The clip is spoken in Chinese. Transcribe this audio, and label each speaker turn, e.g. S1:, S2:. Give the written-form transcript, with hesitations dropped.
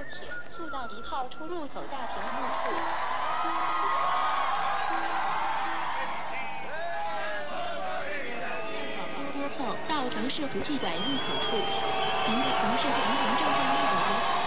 S1: 请速到1号出入口大屏幕处。播报到城市足迹馆入口处，您的同事黄黄正在那里。